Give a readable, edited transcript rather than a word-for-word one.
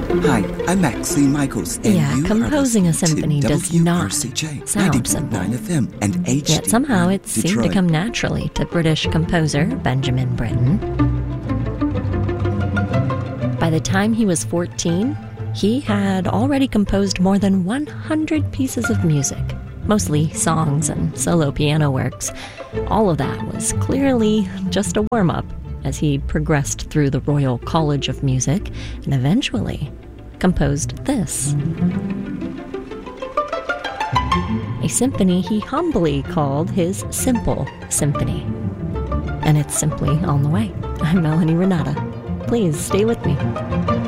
Hi, I'm Maxine Michaels, and Yeah, you composing are a symphony does not WRCJ, sound simple. 90.9 FM and HD. Yet somehow it seemed to Detroit. come naturally to British composer Benjamin Britten. By the time he was 14, he had already composed more than 100 pieces of music, mostly songs and solo piano works. All of that was clearly just a warm-up as he progressed through the Royal College of Music and eventually composed this. A symphony he humbly called his Simple Symphony. And it's simply on the way. I'm Melanie Renata. Please stay with me.